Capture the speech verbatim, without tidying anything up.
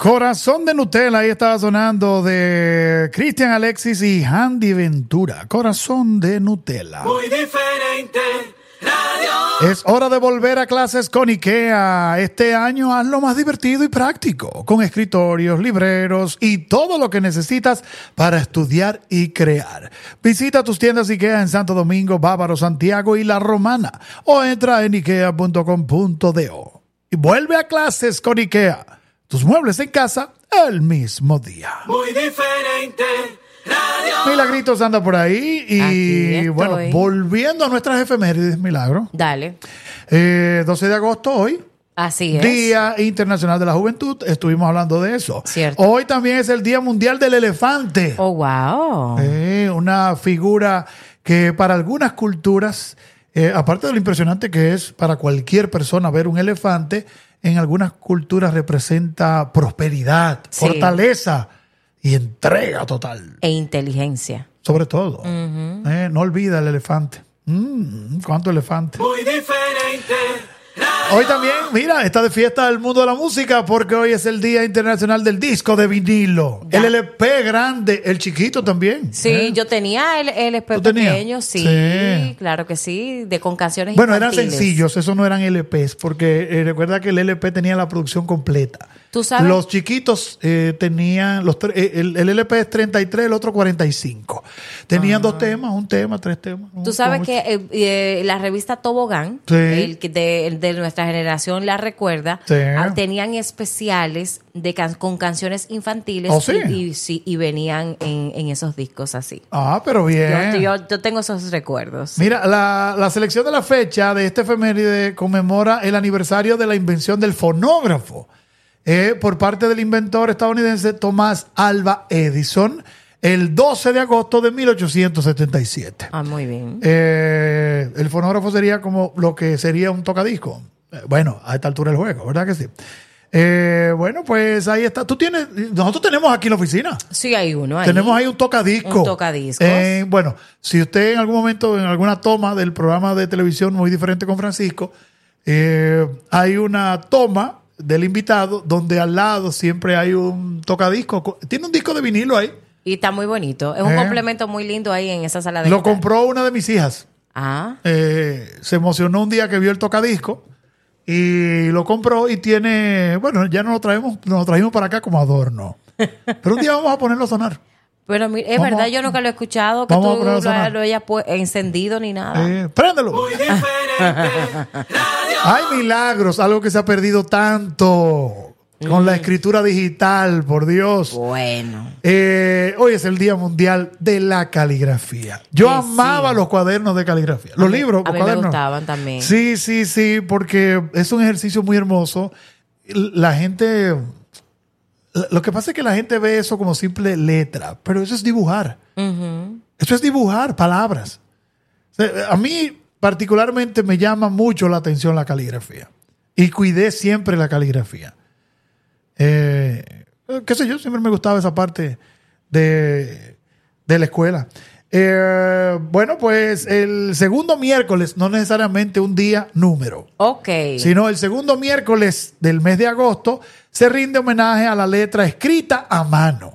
Corazón de Nutella, ahí estaba sonando de Cristian Alexis y Handy Ventura. Corazón de Nutella. Muy diferente. Radio. Es hora de volver a clases con IKEA. Este año hazlo más divertido y práctico, con escritorios, libreros y todo lo que necesitas para estudiar y crear. Visita tus tiendas IKEA en Santo Domingo, Bávaro, Santiago y La Romana o entra en ikea punto com punto do y vuelve a clases con IKEA. Tus muebles en casa el mismo día. Muy diferente. Radio. Milagritos anda por ahí y bueno, volviendo a nuestras efemérides, Milagro. Dale. Eh, doce de agosto hoy. Así es. Día Internacional de la Juventud. Estuvimos hablando de eso. Cierto. Hoy también es el Día Mundial del Elefante. Oh, wow. Eh, una figura que para algunas culturas, eh, aparte de lo impresionante que es para cualquier persona ver un elefante, en algunas culturas representa prosperidad, sí, fortaleza y entrega total. E inteligencia. Sobre todo. Uh-huh. Eh, no olvida el elefante. Mm, ¿Cuánto elefante? Muy diferente. Hoy también, mira, está de fiesta el mundo de la música porque hoy es el Día Internacional del Disco de Vinilo. Ya. El L P grande, el chiquito también. Sí, ¿eh? Yo tenía el, el L P pequeño, sí, sí, claro que sí, de con canciones bueno, infantiles. Eran sencillos, esos no eran L Ps, porque eh, recuerda que el L P tenía la producción completa. ¿Tú sabes? Los chiquitos eh, tenían, los, eh, el, el L P es treinta y tres, el otro cuarenta y cinco. Tenían ah. dos temas, un tema, tres temas. Tú sabes que eh, eh, la revista Tobogán, sí, el que de, el de nuestra generación la recuerda, sí, ah, tenían especiales de can- con canciones infantiles. ¿Oh, sí? y, y, sí, y venían en, en esos discos así. Ah, pero bien. Yo, yo, yo tengo esos recuerdos. Mira, la, la selección de la fecha de este efeméride conmemora el aniversario de la invención del fonógrafo. Eh, por parte del inventor estadounidense Thomas Alva Edison, el doce de agosto de mil ochocientos setenta y siete. Ah, muy bien. Eh, el fonógrafo sería como lo que sería un tocadisco. Eh, bueno, a esta altura del juego, ¿verdad que sí? Eh, bueno, pues ahí está. Tú tienes, nosotros tenemos aquí en la oficina. Sí, hay uno ahí. Tenemos ahí un tocadisco. Un tocadiscos. Eh, bueno, si usted en algún momento, en alguna toma del programa de televisión Muy Diferente con Francisco, eh, hay una toma del invitado donde al lado siempre hay un tocadisco. Tiene un disco de vinilo ahí. Y está muy bonito. Es un eh. complemento muy lindo ahí en esa sala de Lo estar. compró una de mis hijas. Ah. Eh, se emocionó un día que vio el tocadisco y lo compró y tiene, bueno, ya no lo traemos, nos lo trajimos para acá como adorno. Pero un día vamos a ponerlo a sonar. Pero es vamos verdad, a, yo nunca lo he escuchado, que tú lo, lo hayas pu- encendido ni nada. Eh, ¡Préndelo! Muy diferente. ¡Ay, milagros! Algo que se ha perdido tanto con mm. la escritura digital, por Dios. Bueno. Eh, hoy es el Día Mundial de la Caligrafía. Yo que amaba sí. los cuadernos de caligrafía. Los a libros, mí, a los mí cuadernos. me gustaban también. Sí, sí, sí, porque es un ejercicio muy hermoso. La gente... Lo que pasa es que la gente ve eso como simple letra, pero eso es dibujar. Uh-huh. Eso es dibujar palabras. A mí particularmente me llama mucho la atención la caligrafía. Y cuidé siempre la caligrafía. Eh, qué sé yo, siempre me gustaba esa parte de, de la escuela. Eh, bueno, pues el segundo miércoles, no necesariamente un día número. Ok. Sino el segundo miércoles del mes de agosto se rinde homenaje a la letra escrita a mano.